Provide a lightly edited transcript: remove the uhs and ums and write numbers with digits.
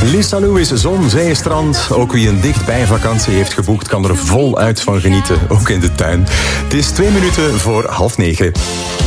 Lisa Lewis, zon, zee, strand. Ook wie een dichtbijvakantie heeft geboekt kan er voluit van genieten, ook in de tuin. Het is 2 minuten voor 8:30.